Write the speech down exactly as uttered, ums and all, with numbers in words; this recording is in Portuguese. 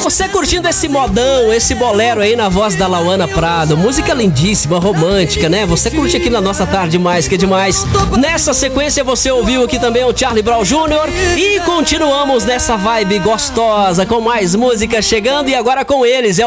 Você curtindo esse modão, esse bolero aí na voz da Lauana Prado. Música lindíssima, romântica, né? Você curte aqui na nossa tarde mais que demais. Nessa sequência você ouviu aqui também o Charlie Brown Júnior E continuamos nessa vibe gostosa com mais música chegando e agora com eles. É